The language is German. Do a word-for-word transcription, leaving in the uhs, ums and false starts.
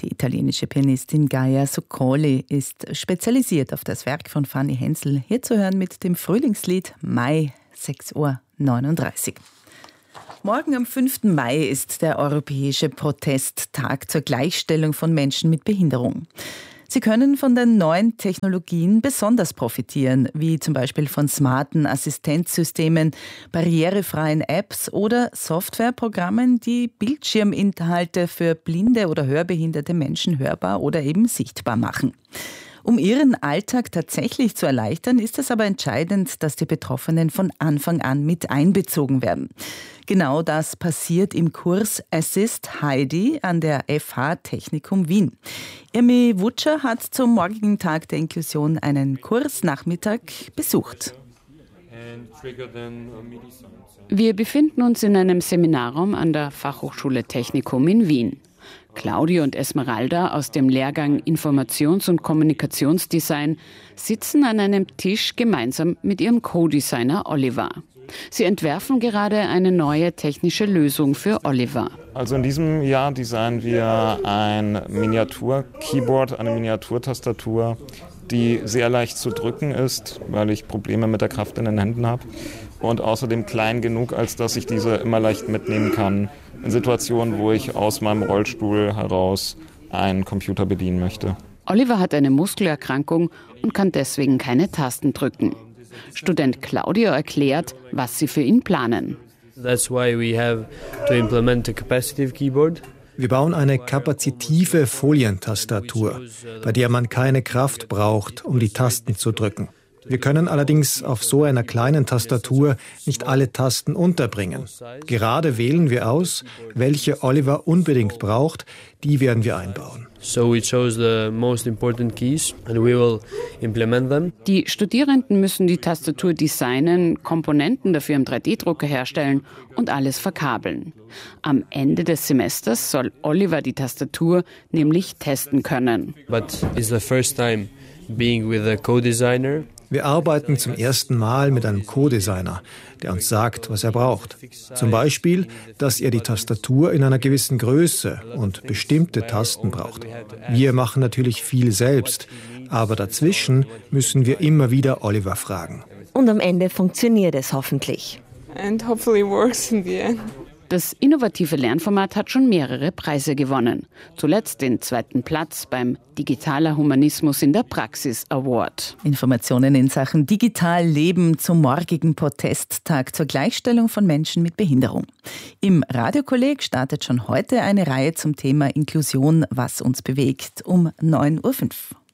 Die italienische Pianistin Gaia Zuccoli ist spezialisiert auf das Werk von Fanny Hensel. Hier zu hören mit dem Frühlingslied Mai, sechs Uhr neununddreißig. Morgen am fünften Mai ist der Europäische Protesttag zur Gleichstellung von Menschen mit Behinderung. Sie können von den neuen Technologien besonders profitieren, wie zum Beispiel von smarten Assistenzsystemen, barrierefreien Apps oder Softwareprogrammen, die Bildschirminhalte für blinde oder hörbehinderte Menschen hörbar oder eben sichtbar machen. Um ihren Alltag tatsächlich zu erleichtern, ist es aber entscheidend, dass die Betroffenen von Anfang an mit einbezogen werden. Genau das passiert im Kurs Assist Heidi an der F H Technikum Wien. Irmi Wutscher hat zum morgigen Tag der Inklusion einen Kursnachmittag besucht. Wir befinden uns in einem Seminarraum an der Fachhochschule Technikum in Wien. Claudio und Esmeralda aus dem Lehrgang Informations- und Kommunikationsdesign sitzen an einem Tisch gemeinsam mit ihrem Co-Designer Oliver. Sie entwerfen gerade eine neue technische Lösung für Oliver. Also in diesem Jahr designen wir ein Miniatur-Keyboard, eine Miniaturtastatur, die sehr leicht zu drücken ist, weil ich Probleme mit der Kraft in den Händen habe. Und außerdem klein genug, als dass ich diese immer leicht mitnehmen kann in Situationen, wo ich aus meinem Rollstuhl heraus einen Computer bedienen möchte. Oliver hat eine Muskelerkrankung und kann deswegen keine Tasten drücken. Student Claudio erklärt, was sie für ihn planen. That's why we have to implement a capacitive keyboard. Wir bauen eine kapazitive Folientastatur, bei der man keine Kraft braucht, um die Tasten zu drücken. Wir können allerdings auf so einer kleinen Tastatur nicht alle Tasten unterbringen. Gerade wählen wir aus, welche Oliver unbedingt braucht, die werden wir einbauen. So we chose the most important keys and we will implement them. Die Studierenden müssen die Tastatur designen, Komponenten dafür im drei D Drucker herstellen und alles verkabeln. Am Ende des Semesters soll Oliver die Tastatur nämlich testen können. But it's the first time being with a co-designer. Wir arbeiten zum ersten Mal mit einem Co-Designer, der uns sagt, was er braucht. Zum Beispiel, dass er die Tastatur in einer gewissen Größe und bestimmte Tasten braucht. Wir machen natürlich viel selbst, aber dazwischen müssen wir immer wieder Oliver fragen. Und am Ende funktioniert es hoffentlich. And hopefully works in the end. Das innovative Lernformat hat schon mehrere Preise gewonnen. Zuletzt den zweiten Platz beim Digitaler Humanismus in der Praxis Award. Informationen in Sachen Digital Leben zum morgigen Protesttag zur Gleichstellung von Menschen mit Behinderung. Im Radiokolleg startet schon heute eine Reihe zum Thema Inklusion, was uns bewegt, um neun Uhr fünf.